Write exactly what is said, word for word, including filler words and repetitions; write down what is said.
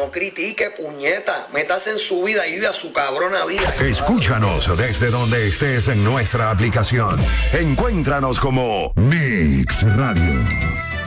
No critique, puñeta. Métase en su vida y vive a su cabrona vida. Escúchanos desde donde estés en nuestra aplicación. Encuéntranos como Mix Radio.